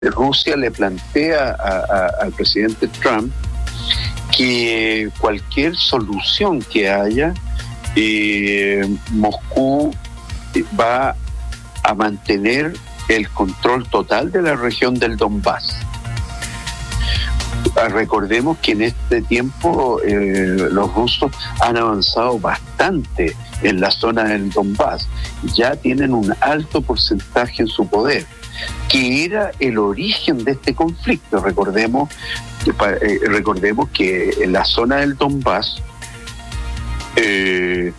Rusia le plantea al presidente Trump que cualquier solución que haya, Moscú va a mantener el control total de la región del Donbass. Recordemos que en este tiempo los rusos han avanzado bastante en la zona del Donbass, ya tienen un alto porcentaje en su poder, que era el origen de este conflicto. Recordemos que en la zona del Donbass en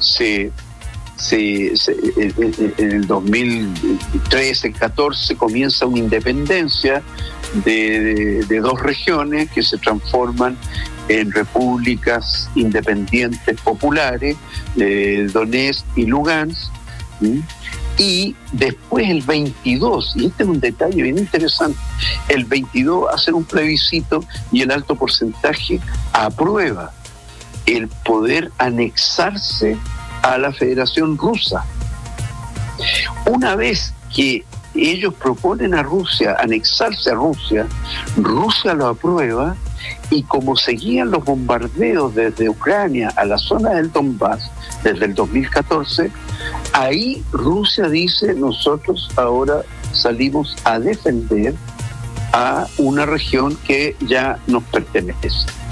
el 2013-14 comienza una independencia de dos regiones que se transforman en repúblicas independientes populares, Donetsk y Lugansk, y después el 22, y este es un detalle bien interesante, el 22 hacen un plebiscito y el alto porcentaje aprueba el poder anexarse a la Federación Rusa. Una vez que ellos proponen a Rusia anexarse a Rusia, Rusia lo aprueba, y como seguían los bombardeos desde Ucrania a la zona del Donbass desde el 2014, ahí Rusia dice: nosotros ahora salimos a defender a una región que ya nos pertenece.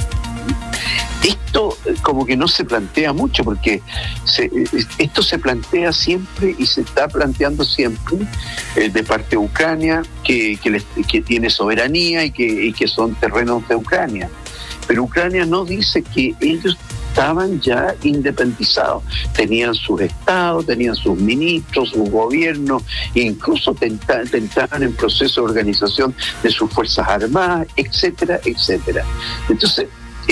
Esto como que no se plantea mucho, porque esto se plantea siempre y se está planteando siempre de parte de Ucrania, que tiene soberanía y que son terrenos de Ucrania. Pero Ucrania no dice que ellos estaban ya independizados, tenían sus estados, tenían sus ministros, sus gobiernos, e incluso tentaban en proceso de organización de sus fuerzas armadas, etcétera, etcétera. Entonces,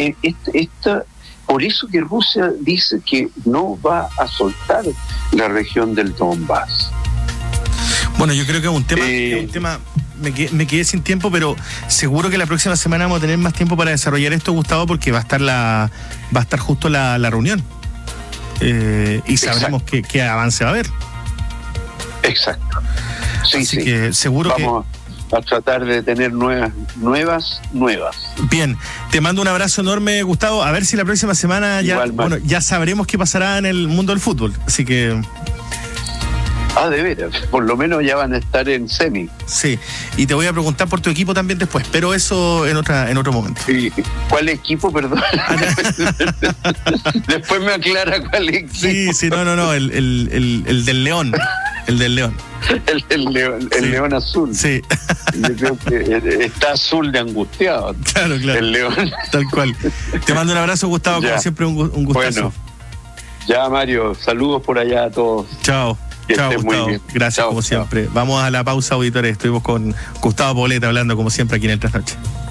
por eso que Rusia dice que no va a soltar la región del Donbass. Bueno, yo creo que es un tema, me quedé sin tiempo, pero seguro que la próxima semana vamos a tener más tiempo para desarrollar esto, Gustavo, porque va a estar justo la reunión, y sabremos qué avance va a haber. Exacto. Sí, así que seguro vamos a tratar de tener nuevas. Bien, te mando un abrazo enorme, Gustavo. A ver si la próxima semana ya sabremos qué pasará en el mundo del fútbol. Así que... de veras, por lo menos ya van a estar en semi. Sí, y te voy a preguntar por tu equipo también después, pero eso en otro momento. ¿Cuál equipo, perdón? Después me aclara cuál equipo. Sí, no, el del León. El del León. El León azul. Sí. Yo creo que está azul de angustiado. Claro. El León. Tal cual. Te mando un abrazo, Gustavo, como siempre, un gustazo. Bueno, ya, Mario, saludos por allá a todos. Chao, Gustavo. Muy bien. Gracias, como siempre. Vamos a la pausa, auditores. Estuvimos con Gustavo Poblete hablando, como siempre, aquí en el Trasnoche.